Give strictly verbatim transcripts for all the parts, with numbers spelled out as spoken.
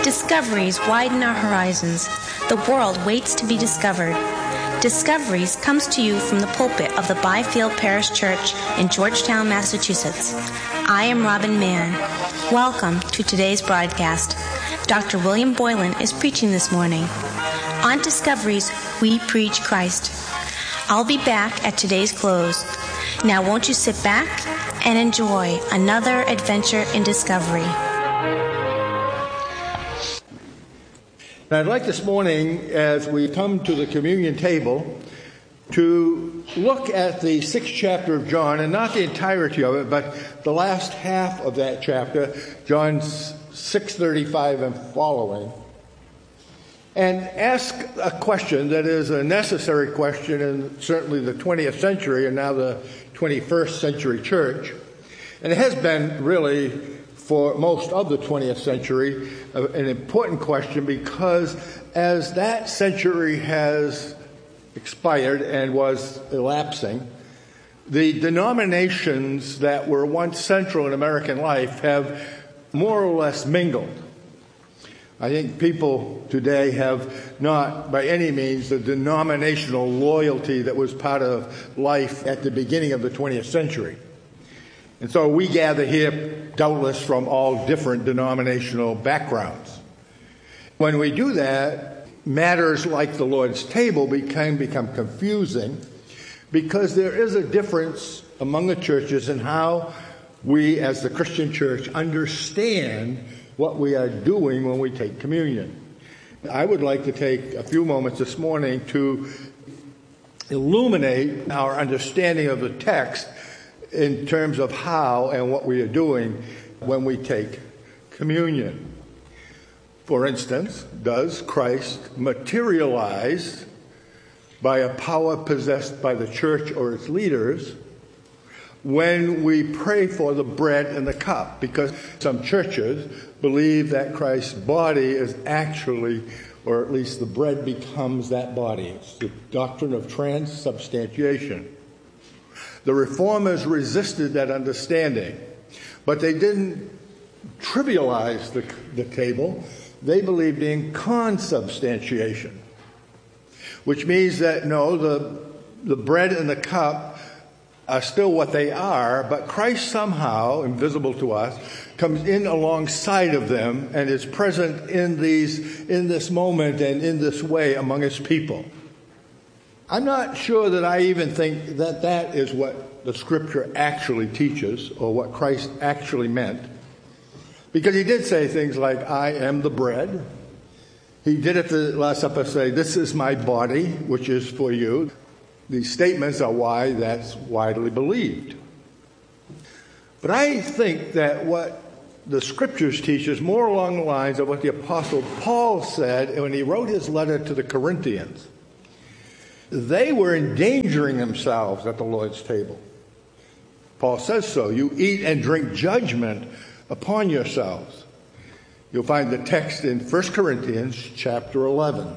Discoveries widen our horizons. The world waits to be discovered. Discoveries comes to you from the pulpit of the Byfield Parish Church in Georgetown, Massachusetts. I am Robin Mann. Welcome to today's broadcast. Doctor William Boylan is preaching this morning. On Discoveries, we preach Christ. I'll be back at today's close. Now won't you sit back and enjoy another adventure in discovery. I'd like this morning, as we come to the communion table, to look at the sixth chapter of John, and not the entirety of it, but the last half of that chapter, John six thirty-five and following, and ask a question that is a necessary question in certainly the twentieth century and now the twenty-first century church, and it has been really for most of the twentieth century, an important question, because as that century has expired and was elapsing, the denominations that were once central in American life have more or less mingled. I think people today have not by any means the denominational loyalty that was part of life at the beginning of the twentieth century. And so we gather here, doubtless, from all different denominational backgrounds. When we do that, matters like the Lord's table can become confusing because there is a difference among the churches in how we, as the Christian church, understand what we are doing when we take communion. I would like to take a few moments this morning to illuminate our understanding of the text in terms of how and what we are doing when we take communion. For instance, does Christ materialize by a power possessed by the church or its leaders when we pray for the bread and the cup? Because some churches believe that Christ's body is actually, or at least the bread becomes that body. It's the doctrine of transubstantiation. The Reformers resisted that understanding, but they didn't trivialize the, the table. They believed in consubstantiation, which means that, no, the, the bread and the cup are still what they are, but Christ somehow, invisible to us, comes in alongside of them and is present in these, in this moment and in this way among his people. I'm not sure that I even think that that is what the Scripture actually teaches or what Christ actually meant. Because he did say things like, I am the bread. He did at the Last Supper say, this is my body, which is for you. These statements are why that's widely believed. But I think that what the Scriptures teach is more along the lines of what the Apostle Paul said when he wrote his letter to the Corinthians. They were endangering themselves at the Lord's table. Paul says so. You eat and drink judgment upon yourselves. You'll find the text in First Corinthians chapter eleven.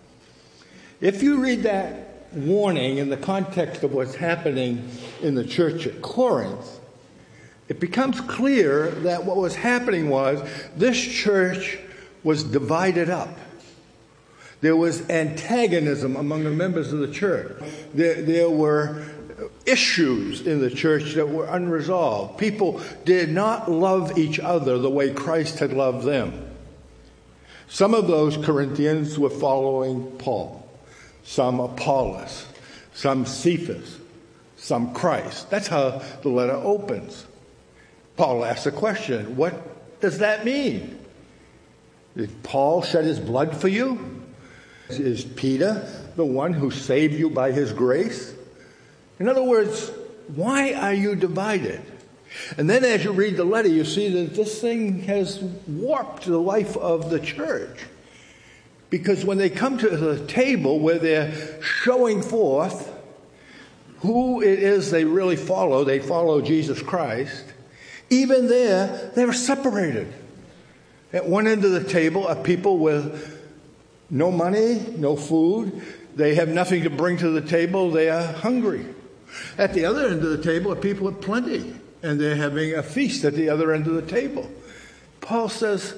If you read that warning in the context of what's happening in the church at Corinth, it becomes clear that what was happening was this church was divided up. There was antagonism among the members of the church. There, there were issues in the church that were unresolved. People did not love each other the way Christ had loved them. Some of those Corinthians were following Paul, some Apollos, some Cephas, some Christ. That's how the letter opens. Paul asks a question, what does that mean? Did Paul shed his blood for you? Is Peter the one who saved you by his grace? In other words, why are you divided? And then as you read the letter, you see that this thing has warped the life of the church. Because when they come to the table where they're showing forth who it is they really follow, they follow Jesus Christ, even there, they're separated. At one end of the table are people with no money, no food. They have nothing to bring to the table. They are hungry. At the other end of the table are people with plenty, and they're having a feast at the other end of the table. Paul says,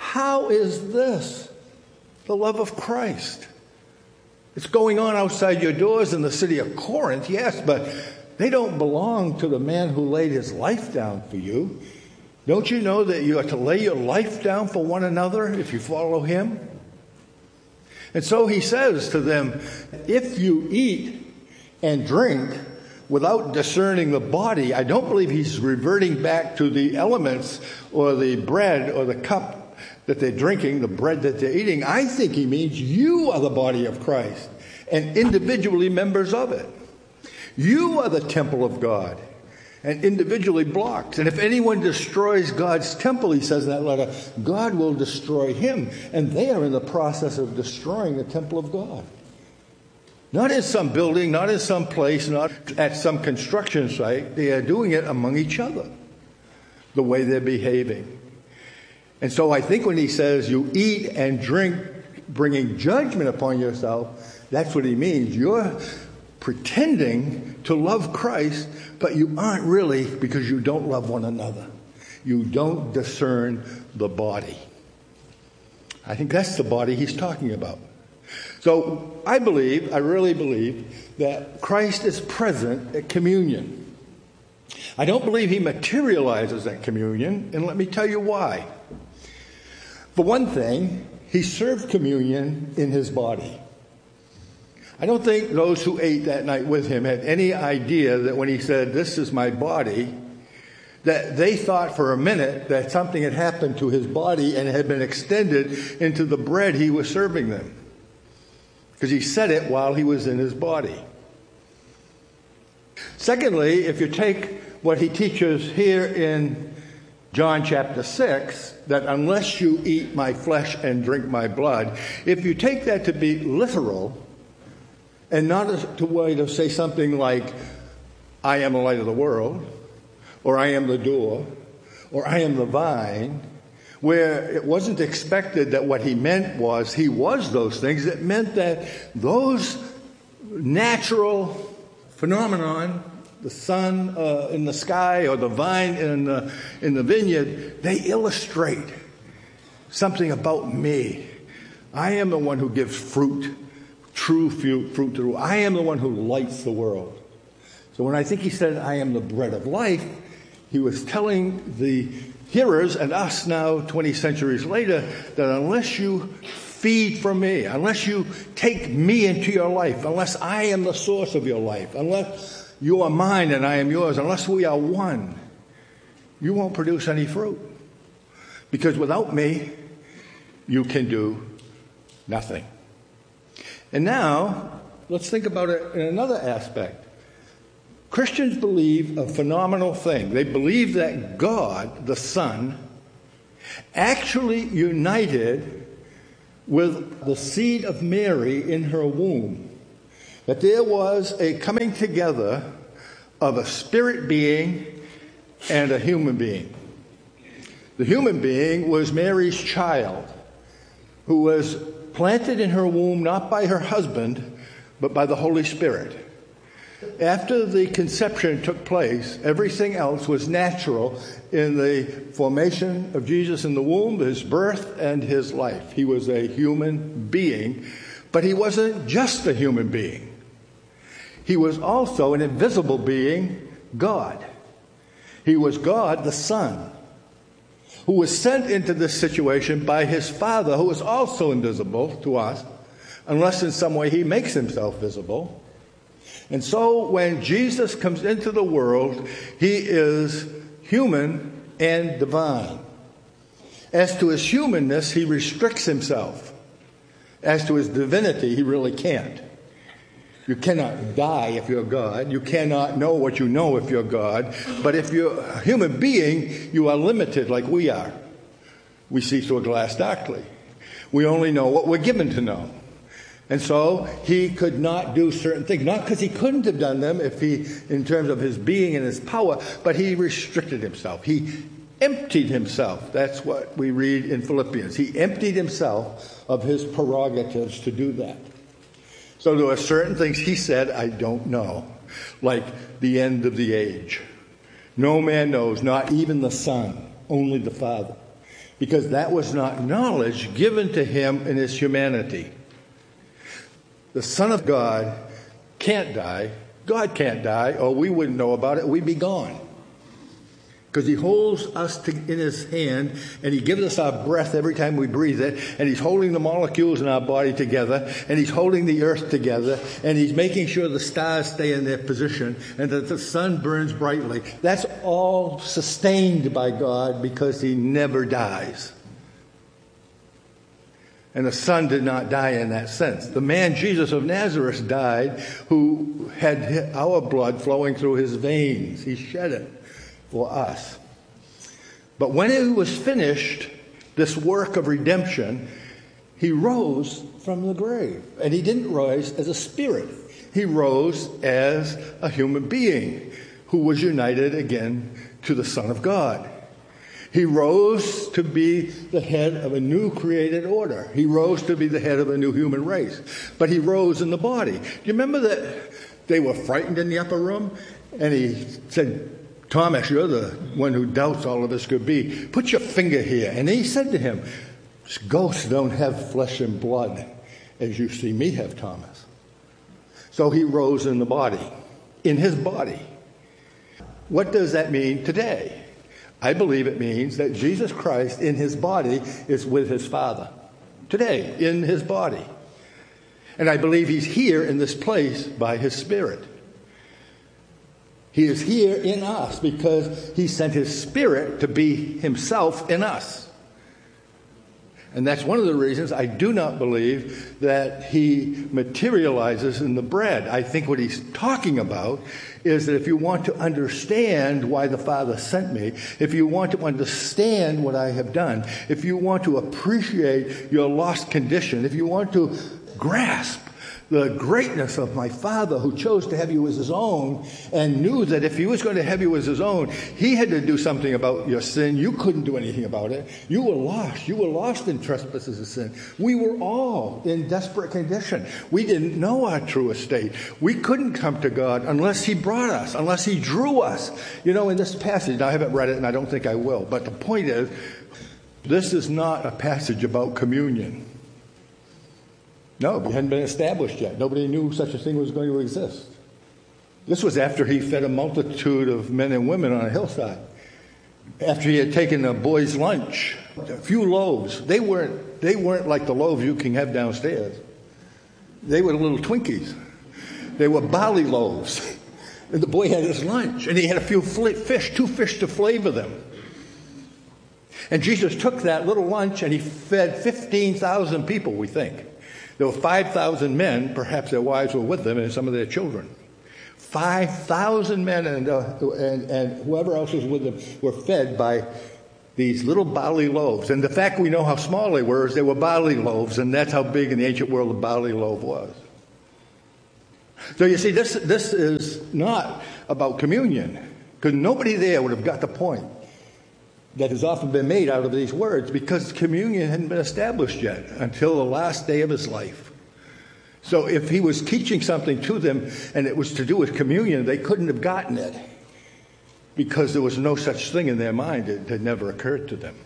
how is this the love of Christ? It's going on outside your doors in the city of Corinth, yes, but they don't belong to the man who laid his life down for you. Don't you know that you are to lay your life down for one another if you follow him? And so he says to them, if you eat and drink without discerning the body, I don't believe he's reverting back to the elements or the bread or the cup that they're drinking, the bread that they're eating. I think he means you are the body of Christ and individually members of it. You are the temple of God and individually blocked. And if anyone destroys God's temple, he says in that letter, God will destroy him. And they are in the process of destroying the temple of God. Not in some building, not in some place, not at some construction site. They are doing it among each other, the way they're behaving. And so I think when he says you eat and drink, bringing judgment upon yourself, that's what he means. You're pretending to love Christ, but you aren't really, because you don't love one another. You don't discern the body. I think that's the body he's talking about. So I believe, I really believe, that Christ is present at communion. I don't believe he materializes at communion, and let me tell you why. For one thing, he served communion in his body. I don't think those who ate that night with him had any idea that when he said, this is my body, that they thought for a minute that something had happened to his body and had been extended into the bread he was serving them. Because he said it while he was in his body. Secondly, if you take what he teaches here in John chapter six, that unless you eat my flesh and drink my blood, if you take that to be literal, and not as a way to say something like, I am the light of the world, or I am the door, or I am the vine, where it wasn't expected that what he meant was he was those things. It meant that those natural phenomenon, the sun uh, in the sky or the vine in the, in the vineyard, they illustrate something about me. I am the one who gives fruit. True fruit to the world. I am the one who lights the world. So when I think he said, I am the bread of life, he was telling the hearers and us now twenty centuries later that unless you feed from me, unless you take me into your life, unless I am the source of your life, unless you are mine and I am yours, unless we are one, you won't produce any fruit. Because without me, you can do nothing. And now, let's think about it in another aspect. Christians believe a phenomenal thing. They believe that God, the Son, actually united with the seed of Mary in her womb. That there was a coming together of a spirit being and a human being. The human being was Mary's child, who was planted in her womb not by her husband, but by the Holy Spirit. After the conception took place, everything else was natural in the formation of Jesus in the womb, his birth, and his life. He was a human being, but he wasn't just a human being. He was also an invisible being, God. He was God, the Son, who was sent into this situation by his Father, who is also invisible to us, unless in some way he makes himself visible. And so when Jesus comes into the world, he is human and divine. As to his humanness, he restricts himself. As to his divinity, he really can't. You cannot die if you're God. You cannot know what you know if you're God. But if you're a human being, you are limited like we are. We see through a glass darkly. We only know what we're given to know. And so he could not do certain things. Not because he couldn't have done them if he, in terms of his being and his power, but he restricted himself. He emptied himself. That's what we read in Philippians. He emptied himself of his prerogatives to do that. So there are certain things he said, I don't know, like the end of the age. No man knows, not even the Son, only the Father. because that was not knowledge given to him in his humanity. The Son of God can't die. God can't die, or we wouldn't know about it. We'd be gone. Because he holds us to, in his hand, and he gives us our breath every time we breathe it, and he's holding the molecules in our body together, and he's holding the earth together, and he's making sure the stars stay in their position, and that the sun burns brightly. That's all sustained by God because he never dies. And the Son did not die in that sense. The man Jesus of Nazareth died, who had our blood flowing through his veins. He shed it for us. But when it was finished, this work of redemption, he rose from the grave. And he didn't rise as a spirit. He rose as a human being who was united again to the Son of God. He rose to be the head of a new created order. He rose to be the head of a new human race. But he rose in the body. Do you remember that they were frightened in the upper room? And he said, Thomas, you're the one who doubts all of this could be. Put your finger here. And he said to him, ghosts don't have flesh and blood as you see me have, Thomas. So he rose in the body, in his body. What does that mean today? I believe it means that Jesus Christ in his body is with his Father. Today, in his body. And I believe he's here in this place by his Spirit. He is here in us because he sent his Spirit to be himself in us. And that's one of the reasons I do not believe that he materializes in the bread. I think what he's talking about is that if you want to understand why the Father sent me, if you want to understand what I have done, if you want to appreciate your lost condition, if you want to grasp the greatness of my Father who chose to have you as his own and knew that if he was going to have you as his own, he had to do something about your sin. You couldn't do anything about it. You were lost. You were lost in trespasses and sin. We were all in desperate condition. We didn't know our true estate. We couldn't come to God unless he brought us, unless he drew us. You know, in this passage, I haven't read it and I don't think I will, but the point is, this is not a passage about communion. No, it hadn't been established yet. Nobody knew such a thing was going to exist. This was after he fed a multitude of men and women on a hillside. After he had taken a boy's lunch, a few loaves. They weren't, they weren't like the loaves you can have downstairs. They were little Twinkies. They were barley loaves. And the boy had his lunch. And he had a few fish, two fish to flavor them. And Jesus took that little lunch and he fed fifteen thousand people, we think. There were five thousand men, perhaps their wives were with them, and some of their children. five thousand men and, uh, and, and whoever else was with them were fed by these little barley loaves. And the fact we know how small they were is they were barley loaves, and that's how big in the ancient world a barley loaf was. So you see, this, this is not about communion, because nobody there would have got the point that has often been made out of these words, because communion hadn't been established yet until the last day of his life. So if he was teaching something to them and it was to do with communion, they couldn't have gotten it because there was no such thing in their mind. It had never occurred to them.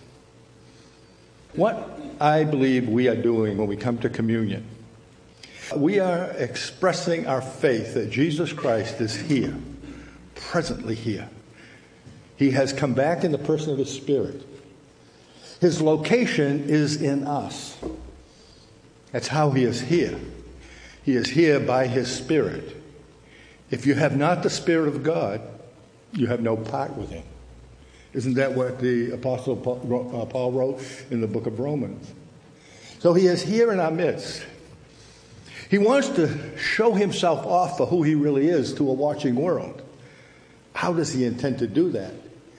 What I believe we are doing when we come to communion, we are expressing our faith that Jesus Christ is here, presently here. He has come back in the person of his Spirit. His location is in us. That's how he is here. He is here by his Spirit. If you have not the Spirit of God, you have no part with him. Isn't that what the Apostle Paul wrote in the book of Romans? So he is here in our midst. He wants to show himself off for who he really is to a watching world. How does he intend to do that?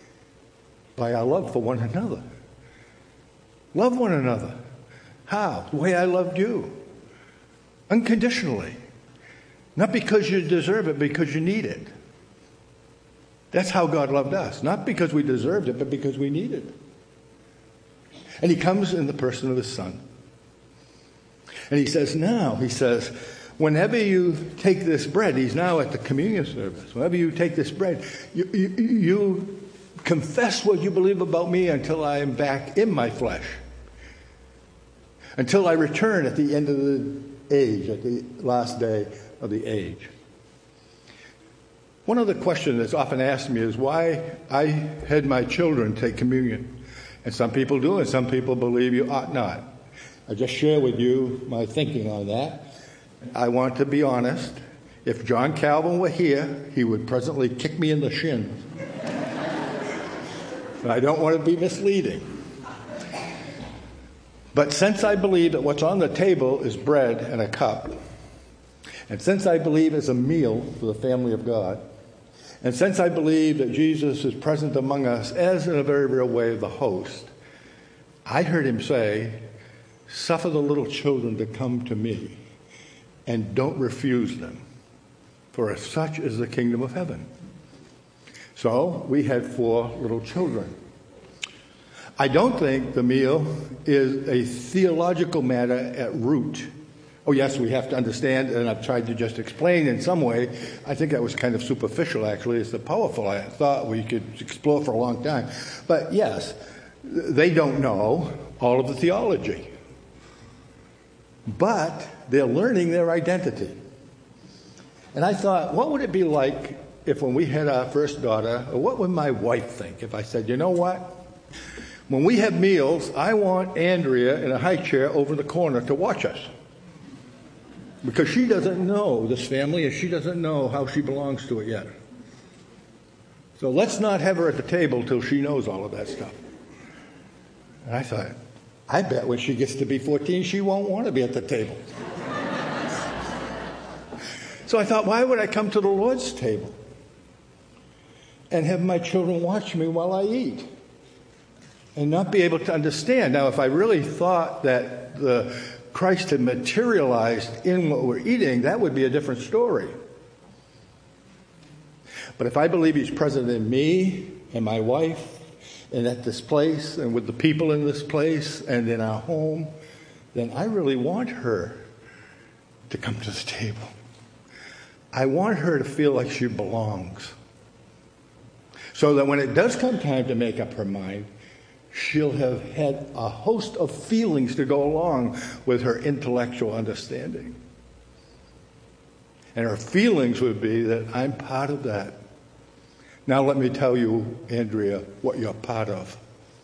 By our love for one another. Love one another. How? The way I loved you. Unconditionally. Not because you deserve it, because you need it. That's how God loved us. Not because we deserved it, but because we needed it. And he comes in the person of his Son. And he says, now, he says, whenever you take this bread, he's now at the communion service. Whenever you take this bread, you, you, you confess what you believe about me until I am back in my flesh. Until I return at the end of the age, at the last day of the age. One of the questions that's often asked me is why I had my children take communion. And some people do, and some people believe you ought not. I just share with you my thinking on that. I want to be honest. If John Calvin were here, he would presently kick me in the shins. But I don't want to be misleading. But since I believe that what's on the table is bread and a cup, and since I believe it's a meal for the family of God, and since I believe that Jesus is present among us as in a very real way the host, I heard him say, suffer the little children to come to me and don't refuse them, for such is the kingdom of heaven. So we had four little children. I don't think the meal is a theological matter at root. Oh, yes, we have to understand, and I've tried to just explain in some way. I think that was kind of superficial, actually. It's the powerful I thought we could explore for a long time. But yes, they don't know all of the theology. But they're learning their identity. And I thought, what would it be like if when we had our first daughter, or what would my wife think if I said, you know what? When we have meals, I want Andrea in a high chair over the corner to watch us. Because she doesn't know this family and she doesn't know how she belongs to it yet. So let's not have her at the table till she knows all of that stuff. And I thought, I bet when she gets to be fourteen, she won't want to be at the table. So I thought, why would I come to the Lord's table and have my children watch me while I eat and not be able to understand? Now, if I really thought that the Christ had materialized in what we're eating, that would be a different story. But if I believe he's present in me and my wife and at this place and with the people in this place and in our home, then I really want her to come to the table. I want her to feel like she belongs. So that when it does come time to make up her mind, she'll have had a host of feelings to go along with her intellectual understanding. And her feelings would be that I'm part of that. Now let me tell you, Andrea, what you're part of.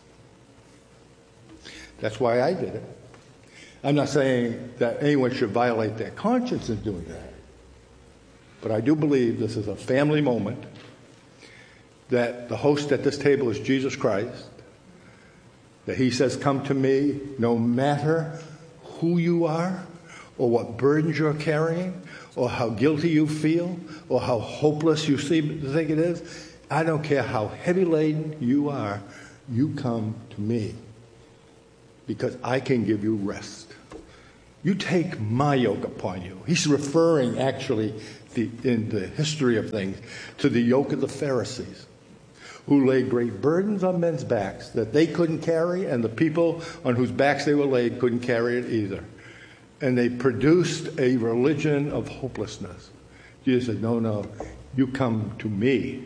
That's why I did it. I'm not saying that anyone should violate their conscience in doing that. But I do believe this is a family moment, that the host at this table is Jesus Christ, that he says, come to me no matter who you are or what burdens you're carrying or how guilty you feel or how hopeless you seem to think it is. I don't care how heavy laden you are, you come to me because I can give you rest. You take my yoke upon you. He's referring actually the, in the history of things to the yoke of the Pharisees, who laid great burdens on men's backs that they couldn't carry, and the people on whose backs they were laid couldn't carry it either. And they produced a religion of hopelessness. Jesus said, no, no, you come to me.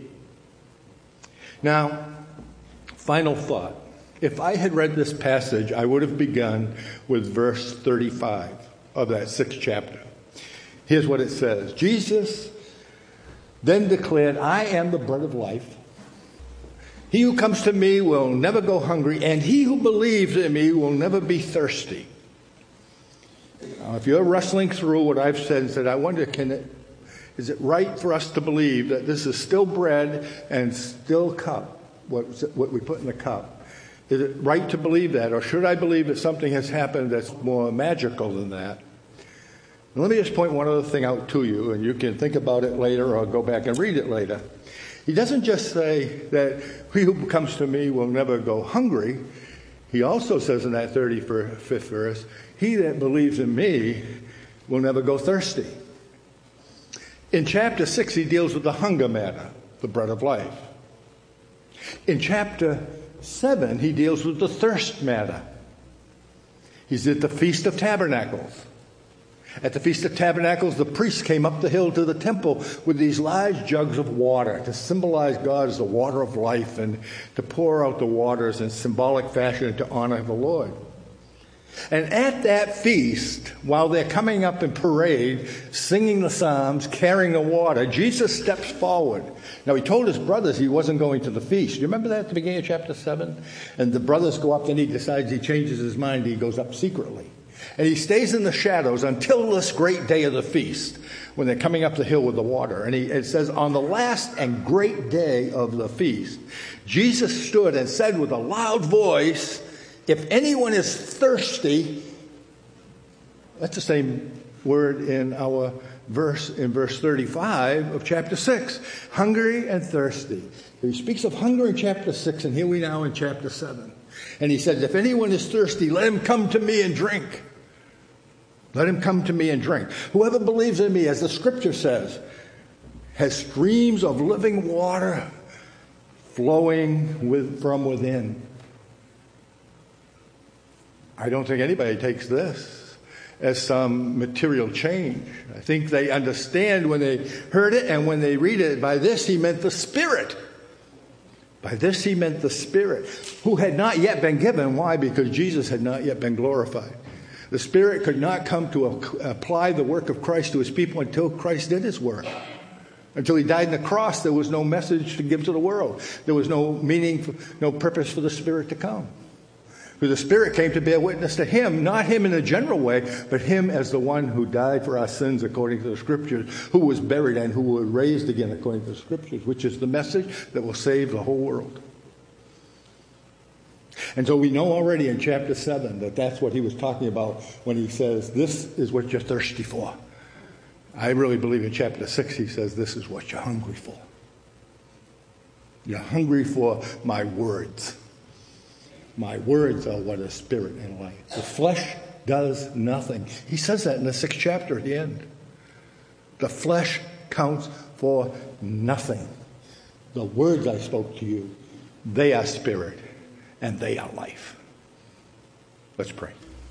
Now, final thought. If I had read this passage, I would have begun with verse thirty-five of that sixth chapter. Here's what it says. Jesus then declared, I am the bread of life. He who comes to me will never go hungry, and he who believes in me will never be thirsty. Now, if you're wrestling through what I've said and said, I wonder, can it, is it right for us to believe that this is still bread and still cup, what, what we put in the cup? Is it right to believe that, or should I believe that something has happened that's more magical than that? And let me just point one other thing out to you, and you can think about it later or go back and read it later. He doesn't just say that he who comes to me will never go hungry. He also says in that thirty-fifth verse, he that believes in me will never go thirsty. In chapter six, he deals with the hunger matter, the bread of life. In chapter seven, he deals with the thirst matter. He's at the Feast of Tabernacles. At the Feast of Tabernacles, the priests came up the hill to the temple with these large jugs of water to symbolize God as the water of life and to pour out the waters in symbolic fashion to honor the Lord. And at that feast, while they're coming up in parade, singing the psalms, carrying the water, Jesus steps forward. Now, he told his brothers he wasn't going to the feast. You remember that at the beginning of chapter seven? And the brothers go up, then he decides he changes his mind. He goes up secretly. And he stays in the shadows until this great day of the feast, when they're coming up the hill with the water. And he, it says, on the last and great day of the feast, Jesus stood and said with a loud voice, if anyone is thirsty, that's the same word in our verse, in verse thirty-five of chapter six, hungry and thirsty. He speaks of hunger in chapter six, and here we now in chapter seven. And he says, if anyone is thirsty, let him come to me and drink. Let him come to me and drink. Whoever believes in me, as the scripture says, has streams of living water flowing with, from within. I don't think anybody takes this as some material change. I think they understand when they heard it and when they read it, by this he meant the Spirit. By this he meant the Spirit, who had not yet been given. Why? Because Jesus had not yet been glorified. The Spirit could not come to apply the work of Christ to his people until Christ did his work. Until he died on the cross, there was no message to give to the world. There was no meaning, no purpose for the Spirit to come. For the Spirit came to bear witness to him, not him in a general way, but him as the one who died for our sins according to the Scriptures, who was buried and who was raised again according to the Scriptures, which is the message that will save the whole world. And so we know already in chapter seven that that's what he was talking about when he says, this is what you're thirsty for. I really believe in chapter six he says, this is what you're hungry for. You're hungry for my words. My words are what is spirit and life. The flesh does nothing. He says that in the sixth chapter at the end. The flesh counts for nothing. The words I spoke to you, they are spirit and they are life. Let's pray.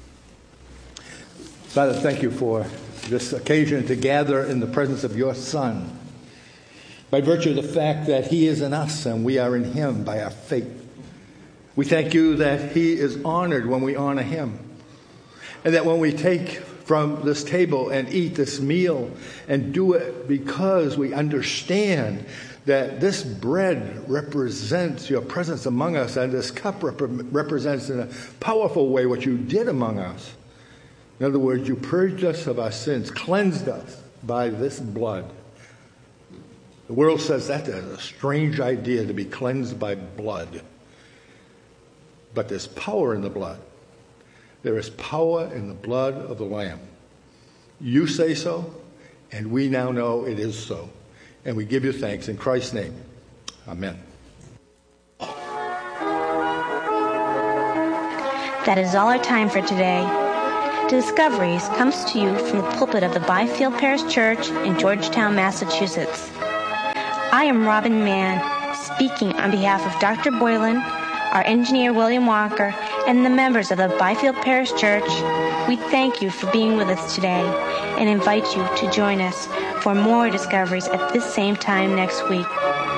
Father, thank you for this occasion to gather in the presence of your Son. By virtue of the fact that he is in us and we are in him by our faith. We thank you that he is honored when we honor him. And that when we take from this table and eat this meal and do it because we understand that this bread represents your presence among us and this cup rep- represents in a powerful way what you did among us. In other words, you purged us of our sins, cleansed us by this blood. The world says that is a strange idea to be cleansed by blood. But there's power in the blood. There is power in the blood of the Lamb. You say so, and we now know it is so. And we give you thanks in Christ's name. Amen. That is all our time for today. Discoveries comes to you from the pulpit of the Byfield Parish Church in Georgetown, Massachusetts. I am Robin Mann, speaking on behalf of Doctor Boylan, our engineer William Walker, and the members of the Byfield Parish Church. We thank you for being with us today and invite you to join us for more discoveries at this same time next week.